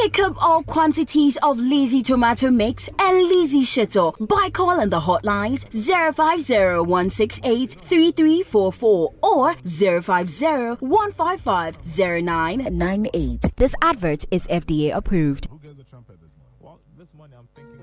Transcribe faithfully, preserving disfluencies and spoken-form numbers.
Pick up all quantities of Lazy Tomato Mix and Lazy Shito by calling the hotlines zero five zero one six eight three three four four or zero five zero one five five zero nine nine eight. This advert is F D A approved. Who gets the trumpet this morning? Well, this morning I'm thinking